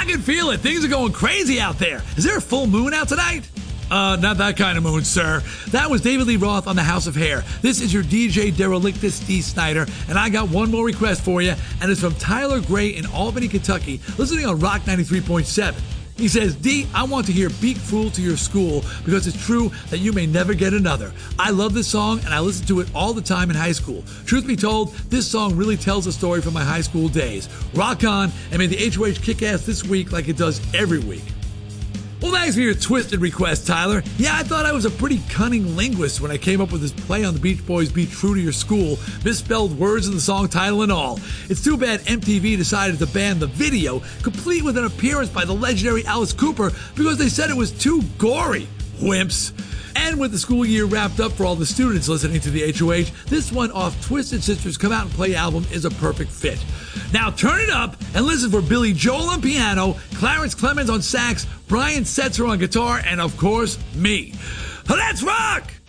can feel it. Things are going crazy out there. Is there a full moon out tonight? Not that kind of moon, sir. That was David Lee Roth on the House of Hair. This is your DJ Derelictus D. Snyder, and I got one more request for you, and it's from Tyler Gray in Albany, Kentucky, listening on Rock 93.7. He says, D, I want to hear Be Cruel to Your School because it's true that you may never get another. I love this song and I listen to it all the time in high school. Truth be told, this song really tells a story from my high school days. Rock on, and may the HOH kick ass this week like it does every week. Well, thanks for your twisted request, Tyler. Yeah, I thought I was a pretty cunning linguist when I came up with this play on the Beach Boys' Be True to Your School, misspelled words in the song title and all. It's too bad MTV decided to ban the video, complete with an appearance by the legendary Alice Cooper, because they said it was too gory. Wimps. And with the school year wrapped up for all the students listening to the HOH, this one off Twisted Sisters Come Out and Play album is a perfect fit. Now turn it up and listen for Billy Joel on piano, Clarence Clemens on sax, Brian Setzer on guitar, and of course, me. Let's rock!